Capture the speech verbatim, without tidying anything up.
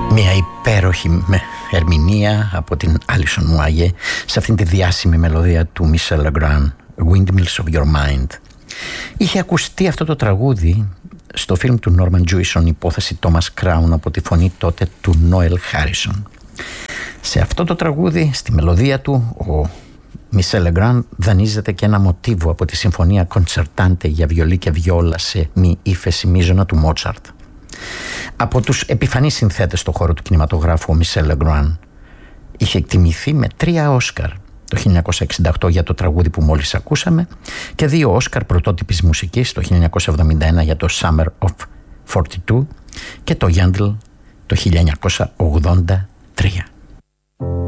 Μια υπέροχη με ερμηνεία από την Άλισον Μουάγε σε αυτήν τη διάσημη μελωδία του Michel Legrand, Windmills of Your Mind. Είχε ακουστεί αυτό το τραγούδι στο φιλμ του Norman Jewison, υπόθεση Thomas Crown, από τη φωνή τότε του Noel Harrison. Σε αυτό το τραγούδι, στη μελωδία του, ο Michel Legrand δανείζεται και ένα μοτίβο από τη συμφωνία Concertante για βιολί και βιόλα σε μη ύφεση μείζωνα του Μότσαρτ. Από τους επιφανείς συνθέτες στον χώρο του κινηματογράφου, ο Michel Legrand είχε εκτιμηθεί με τρία Όσκαρ το χίλια εννιακόσια εξήντα οκτώ για το τραγούδι που μόλις ακούσαμε και δύο Όσκαρ πρωτότυπης μουσικής το χίλια εννιακόσια εβδομήντα ένα για το Summer of φορty two και το Yandel το χίλια εννιακόσια ογδόντα τρία.